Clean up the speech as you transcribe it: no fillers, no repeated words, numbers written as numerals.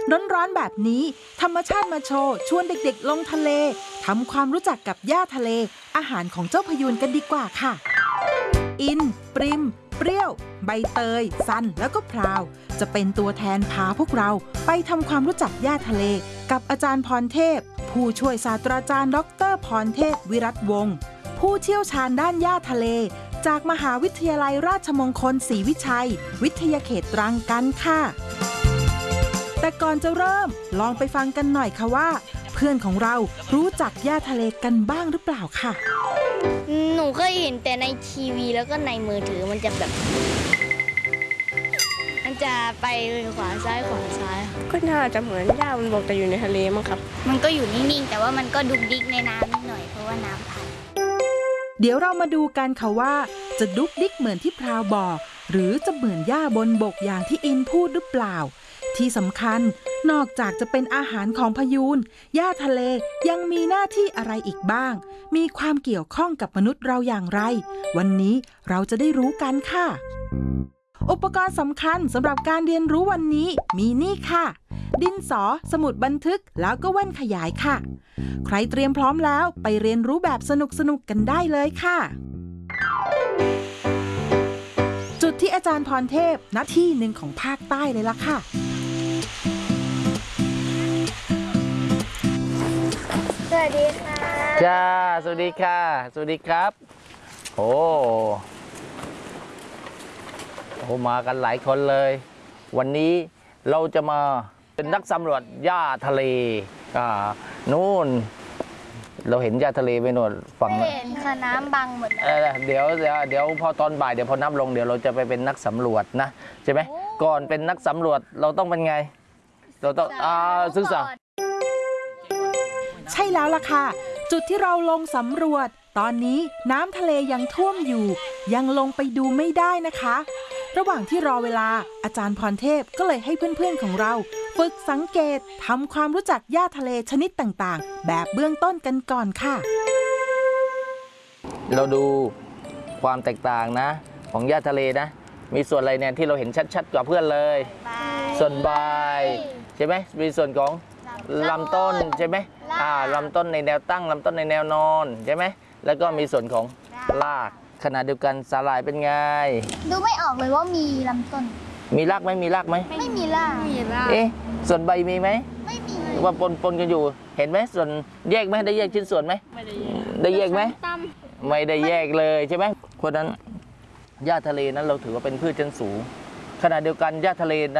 ร้อนๆแบบนี้ธรรมชาติมาโชว์ชวนเด็กๆลงทะเลทำความรู้จักกับหญ้าทะเลอาหารของเจ้าพยูนกันดีกว่าค่ะอินปริมเปรี้ยวใบเตยซันแล้วก็พราวจะเป็นตัวแทนพาพวกเราไปทำความรู้จักหญ้าทะเลกับอาจารย์พรเทพผู้ช่วยศาสตราจารย์ดร.พรเทพวิรัตวงศ์ผู้เชี่ยวชาญด้านหญ้าทะเลจากมหาวิทยาลัยราชมงคลศรีวิชัยวิทยาเขตตรังกันค่ะแต่ก่อนจะเริ่มลองไปฟังกันหน่อยค่ะว่าเพื่อนของเรารู้จักหญ้าทะเลกันบ้างหรือเปล่าค่ะหนูเคยเห็นแต่ในทีวีแล้วก็ในมือถือมันจะแบบมันจะไปขวาซ้ายขวาซ้ายก็น่าจะเหมือนหญ้าบนบกแต่อยู่ในทะเลมั้งครับมันก็อยู่นิ่งๆแต่ว่ามันก็ดุกดิกในน้ำนิดหน่อยเพราะว่าน้ำพัดเดี๋ยวเรามาดูกันค่ะว่าจะดุกดิกเหมือนที่พราวบอกหรือจะเหมือนหญ้าบนบกอย่างที่อินพูดหรือเปล่าที่สำคัญนอกจากจะเป็นอาหารของพยูนหญ้าทะเลยังมีหน้าที่อะไรอีกบ้างมีความเกี่ยวข้องกับมนุษย์เราอย่างไรวันนี้เราจะได้รู้กันค่ะอุปกรณ์สำคัญสำหรับการเรียนรู้วันนี้มีนี่ค่ะดินสอสมุดบันทึกแล้วก็แว่นขยายค่ะใครเตรียมพร้อมแล้วไปเรียนรู้แบบสนุกๆกันได้เลยค่ะจุดที่อาจารย์พรเทพณที่หนึ่งของภาคใต้เลยล่ะค่ะสวัสดีค่ะจ้าสวัสดีค่ะสวัสดีครับโอ้มากันหลายคนเลยวันนี้เราจะมาเป็นนักสำรวจหญ้าทะเลนู่นเราเห็นหญ้าทะเลไปโน่นฝั่งเห็นค่ะน้ำบังหมดเดี๋ยวพอตอนบ่ายเดี๋ยวพอน้ำลงเดี๋ยวเราจะไปเป็นนักสำรวจนะใช่ไหมก่อนเป็นนักสำรวจเราต้องเป็นไงเราต้องศึกษาใช่แล้วล่ะค่ะจุดที่เราลงสำรวจตอนนี้น้ำทะเลยังท่วมอยู่ยังลงไปดูไม่ได้นะคะระหว่างที่รอเวลาอาจารย์พรเทพก็เลยให้เพื่อนๆของเราฝึกสังเกตทำความรู้จักหญ้าทะเลชนิดต่างๆแบบเบื้องต้นกันก่อนค่ะเราดูความแตกต่างนะของหญ้าทะเลนะมีส่วนอะไรเนี่ยที่เราเห็นชัดๆกว่าเพื่อนเลยส่วนใบใช่ไหมมีส่วนของลำต้นใช่ไหมลำต้นในแนวตั้งลำต้นในแนวนอนใช่ไหมแล้วก็มีส่วนของรากขณะเดียวกันสาหร่ายเป็นไงดูไม่ออกเลยว่ามีลำต้นมีรากไหมมีรากไหมไม่มีรากส่วนใบมีไหมไม่มีว่าปนกันอยู่เห็นไหมส่วนแยกไหมได้แยกชิ้นส่วนไหมไม่ได้แยกไหมไม่ได้แยกเลยใช่ไหมเพราะนั้นหญ้าทะเลนั้นเราถือว่าเป็นพืชชั้นสูงขณะเดียวกันหญ้าทะเล